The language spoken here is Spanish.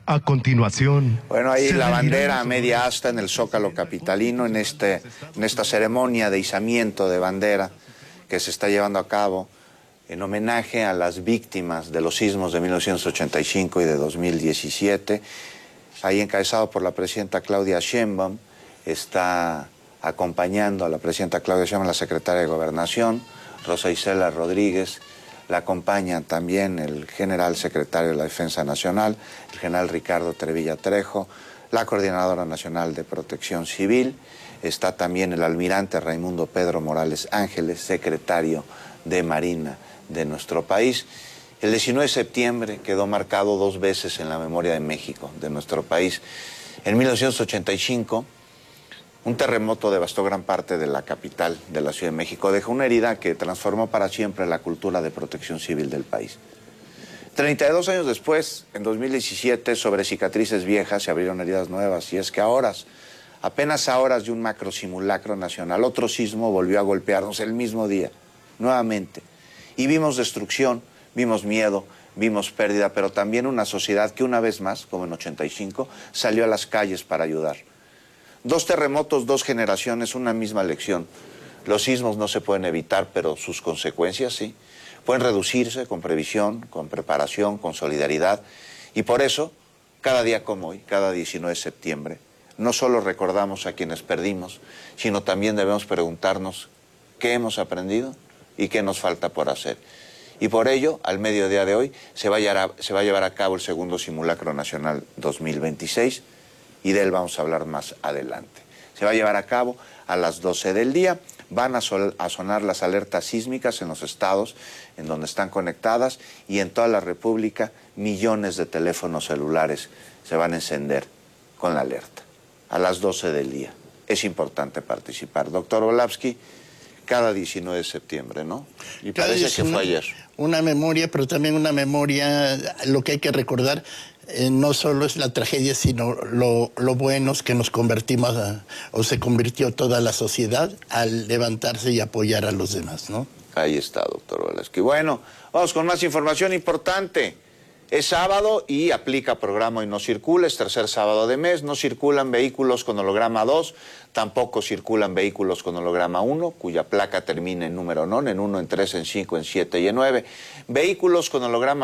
A continuación... Bueno, ahí la bandera a media asta en el Zócalo capitalino, en esta ceremonia de izamiento de bandera que se está llevando a cabo en homenaje a las víctimas de los sismos de 1985 y de 2017. Ahí encabezado por la presidenta Claudia Sheinbaum, está acompañando a la presidenta Claudia Sheinbaum, la secretaria de Gobernación, Rosa Isela Rodríguez. La acompaña también el general secretario de la Defensa Nacional, el general Ricardo Trevilla Trejo, la Coordinadora Nacional de Protección Civil. Está también el almirante Raimundo Pedro Morales Ángeles, secretario de Marina de nuestro país. El 19 de septiembre quedó marcado 2 veces en la memoria de México, de nuestro país. En 1985, un terremoto devastó gran parte de la capital de la Ciudad de México. Dejó una herida que transformó para siempre la cultura de protección civil del país. 32 años después, en 2017, sobre cicatrices viejas se abrieron heridas nuevas. Y es que apenas a horas de un macro simulacro nacional, otro sismo volvió a golpearnos el mismo día, nuevamente. Y vimos destrucción, vimos miedo, vimos pérdida, pero también una sociedad que una vez más, como en 85, salió a las calles para ayudar. 2 terremotos, 2 generaciones, una misma lección. Los sismos no se pueden evitar, pero sus consecuencias sí. Pueden reducirse con previsión, con preparación, con solidaridad. Y por eso, cada día como hoy, cada 19 de septiembre, no solo recordamos a quienes perdimos, sino también debemos preguntarnos qué hemos aprendido y qué nos falta por hacer. Y por ello, al mediodía de hoy, se va a llevar a cabo el segundo simulacro nacional 2026, y de él vamos a hablar más adelante. Se va a llevar a cabo a las 12 del día, van a sonar las alertas sísmicas en los estados en donde están conectadas, y en toda la República millones de teléfonos celulares se van a encender con la alerta. A las 12 del día. Es importante participar. Doctor Volavsky, cada 19 de septiembre, ¿no? Y parece que fue ayer. Una memoria, pero también una memoria, lo que hay que recordar, no solo es la tragedia, sino lo buenos que nos convertimos o se convirtió toda la sociedad al levantarse y apoyar a los demás, ¿no? Ahí está, doctor Volavsky. Bueno, vamos con más información importante. Es sábado y aplica programa Hoy No Circula, es tercer sábado de mes, no circulan vehículos con holograma 2, tampoco circulan vehículos con holograma 1, cuya placa termina en número non, en 1, en 3, en 5, en 7 y en 9. Vehículos con holograma